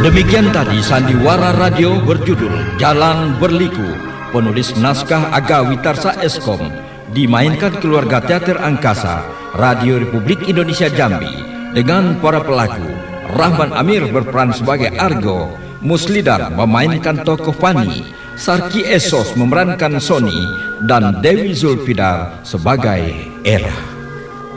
Demikian tadi sandiwara radio berjudul Jalan Berliku, penulis naskah Aga Witarsa Eskom, dimainkan keluarga teater Angkasa Radio Republik Indonesia Jambi dengan para pelaku. Rahman Amir berperan sebagai Argo, Muslidar memainkan tokoh Fani, Sarki Esos memerankan Sony, dan Dewi Zulfidar sebagai Era.